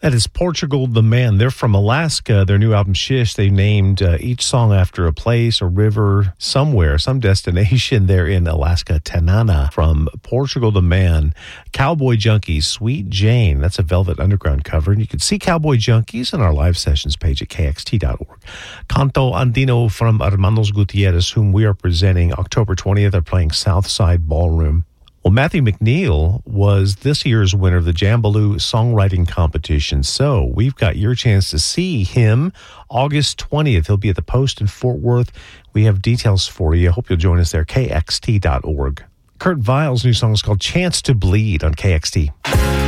That is Portugal the Man. They're from Alaska. Their new album, Shish, they named each song after a place, a river, somewhere, some destination there in Alaska. Tanana from Portugal the Man. Cowboy Junkies, Sweet Jane. That's a Velvet Underground cover. And you can see Cowboy Junkies on our live sessions page at kxt.org. Canto Andino from Hermanos Gutierrez, whom we are presenting October 20th. They're playing Southside Ballroom. Well, Matthew McNeil was this year's winner of the Jambaloo Songwriting Competition. So we've got your chance to see him August 20th. He'll be at the Post in Fort Worth. We have details for you. I hope you'll join us there, kxt.org. Kurt Weill's new song is called Chance to Bleed on KXT.